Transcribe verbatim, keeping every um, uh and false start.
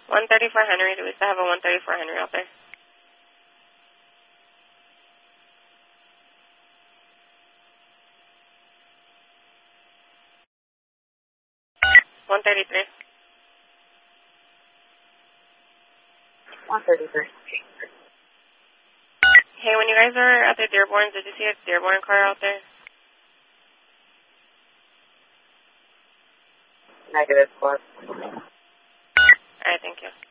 one thirty-four Henry. Do we still have a one thirty-four Henry out there? one thirty-three. one thirty-three. Hey, when you guys were at the Dearborn, did you see a Dearborn car out there? Negative, plus. All right, thank you.